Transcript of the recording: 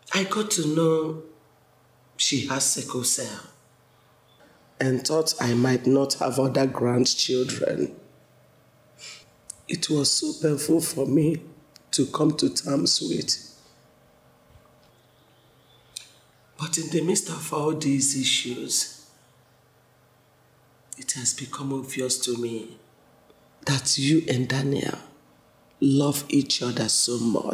I got to know she has sickle cell and thought I might not have other grandchildren. It was so painful for me to come to terms with. But in the midst of all these issues, it has become obvious to me that you and Daniel love each other so much.